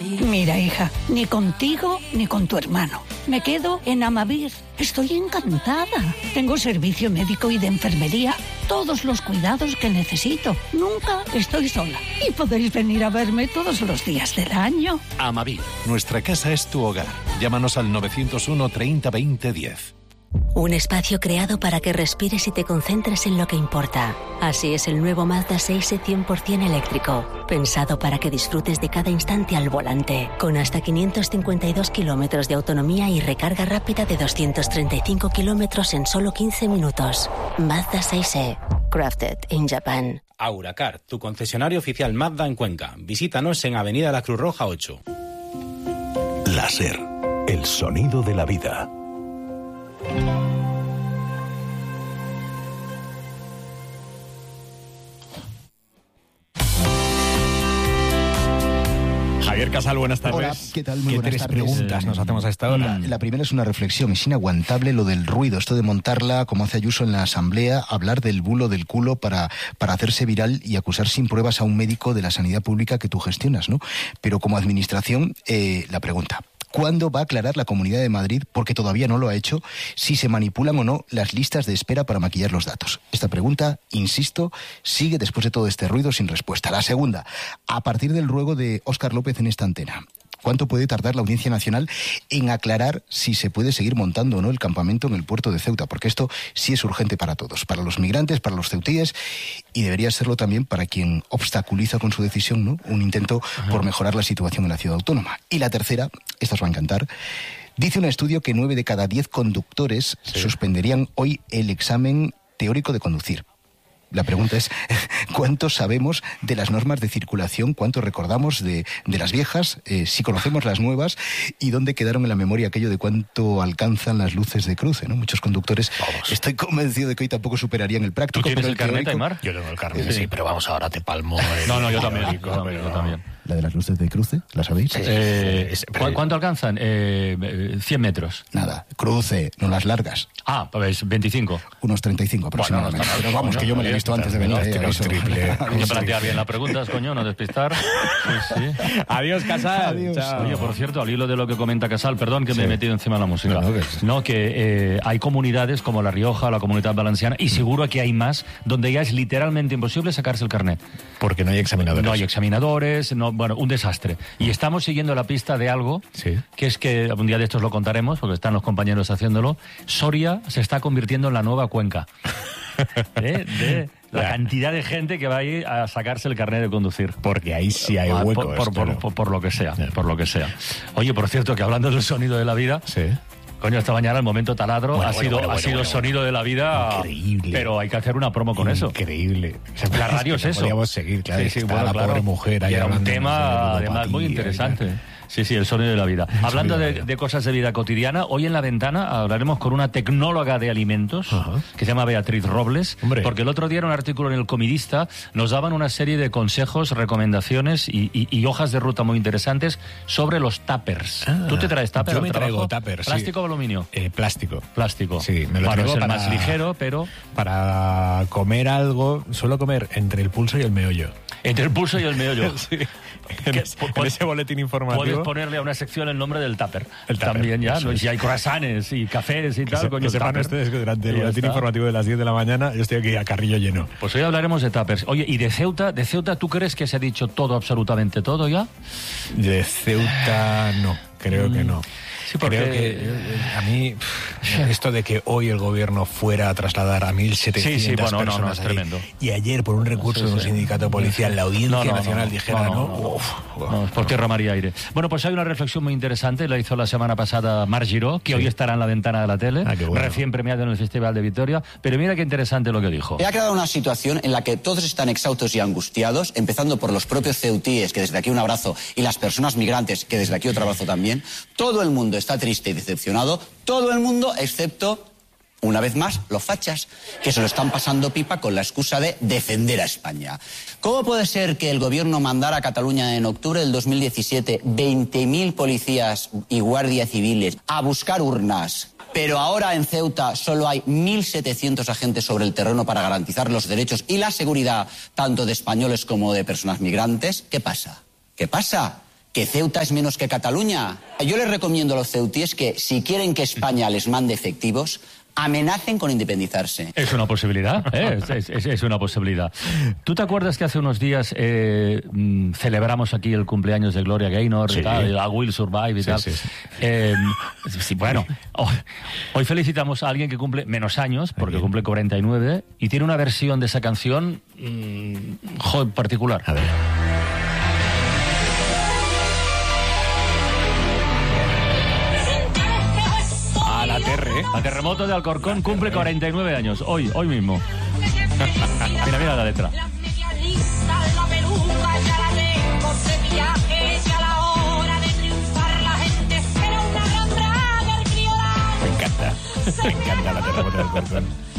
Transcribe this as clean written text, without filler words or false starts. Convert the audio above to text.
Mira, hija, ni contigo ni con tu hermano. Me quedo en Amavir. Estoy encantada. Tengo servicio médico y de enfermería, todos los cuidados que necesito. Nunca estoy sola. Y podéis venir a verme todos los días del año. Amavir, nuestra casa es tu hogar. Llámanos al 901 30 20 10. Un espacio creado para que respires y te concentres en lo que importa. Así es el nuevo Mazda 6e 100% eléctrico, pensado para que disfrutes de cada instante al volante, con hasta 552 kilómetros de autonomía y recarga rápida de 235 kilómetros en solo 15 minutos. Mazda 6e, crafted in Japan. Auracar, tu concesionario oficial Mazda en Cuenca. Visítanos en Avenida La Cruz Roja 8. La SER, el sonido de la vida. Javier Casal, buenas tardes. Hola, ¿qué tal? Muy buenas tres tardes. preguntas nos hacemos a esta hora? La primera es una reflexión. Es inaguantable lo del ruido, esto de montarla, como hace Ayuso en la Asamblea, hablar del bulo del culo para hacerse viral y acusar sin pruebas a un médico de la sanidad pública que tú gestionas, ¿no? Pero como administración, la pregunta: ¿cuándo va a aclarar la Comunidad de Madrid, porque todavía no lo ha hecho, si se manipulan o no las listas de espera para maquillar los datos? Esta pregunta, insisto, sigue después de todo este ruido sin respuesta. La segunda, a partir del ruego de Óscar López en esta antena, ¿cuánto puede tardar la Audiencia Nacional en aclarar si se puede seguir montando o no el campamento en el puerto de Ceuta? Porque esto sí es urgente para todos, para los migrantes, para los ceutíes, y debería serlo también para quien obstaculiza con su decisión, ¿no?, un intento por mejorar la situación en la ciudad autónoma. Y la tercera, esta os va a encantar. Dice un estudio que 9 de cada 10 conductores suspenderían hoy el examen teórico de conducir. La pregunta es, ¿cuánto sabemos de las normas de circulación? ¿Cuánto recordamos de las viejas? Si conocemos las nuevas, ¿y dónde quedaron en la memoria aquello de cuánto alcanzan las luces de cruce, ¿no? Muchos conductores, estoy convencido de que hoy tampoco superarían el práctico. ¿Tú tienes pero el carnet, teórico... Aymar? Yo tengo el carnet, Sí, pero vamos, ahora te palmo. No, yo también. ¿La de las luces de cruce? ¿La sabéis? ¿Cuánto alcanzan? 100 metros. Nada, cruce, no las largas. Ah, pues 25. Unos 35 aproximadamente. Bueno, no está mal. Pero vamos, que yo me lo he visto antes de venir. Triple. Hay que plantear bien las preguntas, coño, no despistar. Sí. Adiós, Casal. Adiós. Chao. Oye, por cierto, al hilo de lo que comenta Casal, perdón que me he metido encima de la música. No, que hay comunidades como La Rioja, la Comunidad Valenciana, y seguro que hay más, donde ya es literalmente imposible sacarse el carnet. Porque no hay examinadores. No hay examinadores, un desastre. Y estamos siguiendo la pista de algo, que es que un día de estos lo contaremos, porque están los compañeros haciéndolo. Soria se está convirtiendo en la nueva Cuenca. De la cantidad de gente que va a ir a sacarse el carnet de conducir. Porque ahí sí hay huecos. Por lo que sea, por lo que sea. Oye, por cierto, que hablando del sonido de la vida... Sí. Coño, esta mañana el momento taladro ha sido sonido de la vida. Increíble. Pero hay que hacer una promo con eso. Increíble. La radio es eso. Podríamos seguir, claro. Sí, Está la pobre mujer ahí. Y era un hablando tema, además, muy interesante. Sí, el sonido de la vida. Hablando de cosas de vida cotidiana, hoy en La Ventana hablaremos con una tecnóloga de alimentos que se llama Beatriz Robles. Hombre. Porque el otro día en un artículo en El Comidista nos daban una serie de consejos, recomendaciones y hojas de ruta muy interesantes sobre los tuppers. ¿Tú te traes tuppers? Yo me traigo tuppers. ¿Plástico o aluminio? Plástico. Plástico. Sí, me lo traigo es el para... más ligero, pero... Para comer algo, suelo comer entre el pulso y el meollo. Entre el pulso y el meollo. Sí. En ese boletín informativo. Puedes ponerle a una sección el nombre del tupper. El tupper. También ya, Eso ¿no? Si hay croissants y cafés y tal, coño, que sepan tupper. ustedes que durante el Y ya boletín está. informativo de las 10 de la mañana yo estoy aquí a carrillo lleno. Pues hoy hablaremos de tuppers. Oye, ¿y de Ceuta? ¿De Ceuta tú crees que se ha dicho todo, absolutamente todo ya? De Ceuta no, creo que no. Sí, porque... Creo que a mí esto de que hoy el gobierno fuera a trasladar a 1.700 personas es ahí, tremendo. y ayer por un recurso de un sindicato policial la Audiencia Nacional dijera no, es por tierra, mar y aire. Bueno, pues hay una reflexión muy interesante, la hizo la semana pasada Marc Giró, que hoy estará en La Ventana de la tele, recién premiado en el Festival de Vitoria, pero mira qué interesante lo que dijo. Se ha creado una situación en la que todos están exhaustos y angustiados, empezando por los propios ceutíes, que desde aquí un abrazo, y las personas migrantes, que desde aquí otro abrazo también. Todo el mundo está triste y decepcionado, todo el mundo excepto, una vez más, los fachas, que se lo están pasando pipa con la excusa de defender a España. ¿Cómo puede ser que el gobierno mandara a Cataluña en octubre del 2017 20.000 policías y guardias civiles a buscar urnas, pero ahora en Ceuta solo hay 1.700 agentes sobre el terreno para garantizar los derechos y la seguridad tanto de españoles como de personas migrantes? ¿Qué pasa? ¿Qué pasa? ¿Que Ceuta es menos que Cataluña? Yo les recomiendo a los ceutíes que, si quieren que España les mande efectivos, amenacen con independizarse. Es una posibilidad, es una posibilidad. ¿Tú te acuerdas que hace unos días celebramos aquí el cumpleaños de Gloria Gaynor y tal, a Will Survive y tal? Sí. Bueno, hoy felicitamos a alguien que cumple menos años, porque cumple 49, y tiene una versión de esa canción particular. A ver. La Terremoto de Alcorcón cumple 49 años, hoy mismo. Mira la letra. Me encanta la Terremoto de Alcorcón.